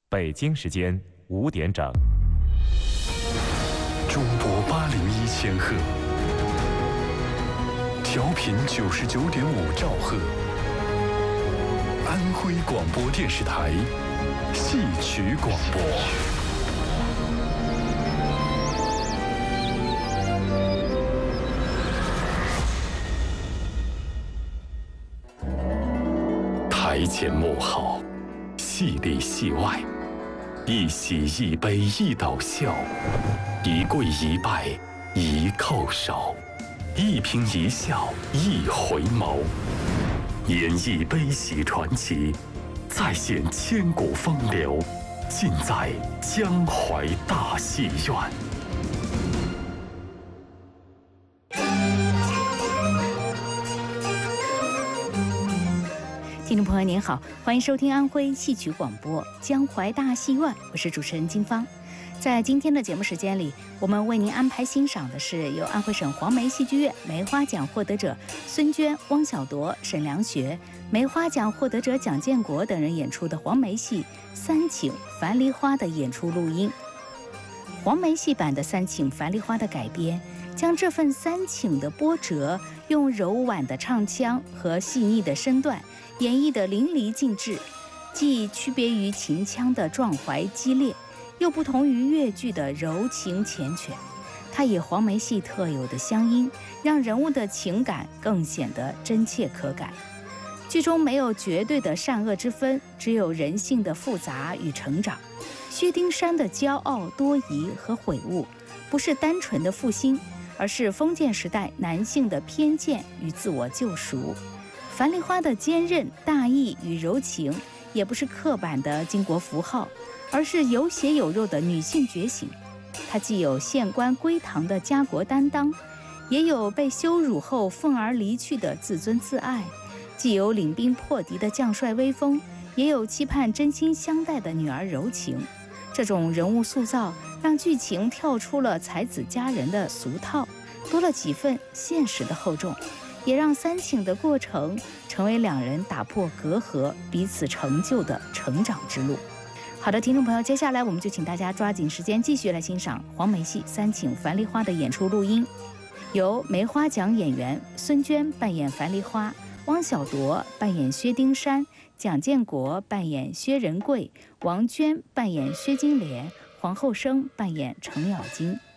北京时间5点整。 中波801千赫，调频99.5兆赫，安徽广播电视台戏曲广播。台前幕后，戏里戏外，一喜一悲一逗笑，一跪一拜一叩首，一颦一笑一回眸，演绎悲喜传奇，再现千古风流，尽在江淮大戏院。 听众朋友您好，欢迎收听安徽戏曲广播江淮大戏院，我是主持人金芳。在今天的节目时间里，我们为您安排欣赏的是由安徽省黄梅戏剧院梅花奖获得者孙娟、汪小铎、沈良学、梅花奖获得者蒋建国等人演出的黄梅戏《三请樊梨花》的演出录音。黄梅戏版的《三请樊梨花》的改编，将这份三请的波折，用柔婉的唱腔和细腻的身段演绎得淋漓尽致，既区别于秦腔的壮怀激烈，又不同于越剧的柔情缱绻。它以黄梅戏特有的乡音，让人物的情感更显得真切可感。剧中没有绝对的善恶之分，只有人性的复杂与成长。薛丁山的骄傲多疑和悔悟，不是单纯的负心，而是封建时代男性的偏见与自我救赎。樊梨花的坚韧大义与柔情，也不是刻板的巾帼符号，而是有血有肉的女性觉醒。她既有县官归堂的家国担当，也有被羞辱后愤而离去的自尊自爱；既有领兵破敌的将帅威风，也有期盼真心相待的女儿柔情。这种人物塑造让剧情跳出了才子佳人的俗套，多了几分现实的厚重，也让三请的过程成为两人打破隔阂、彼此成就的成长之路。好的，听众朋友，接下来我们就请大家抓紧时间继续来欣赏黄梅戏《三请樊梨花》的演出录音，由梅花奖演员孙娟扮演樊梨花，汪小铎扮演薛丁山，蒋建国扮演薛仁贵，王娟扮演薛金莲，黄后生扮演程咬金。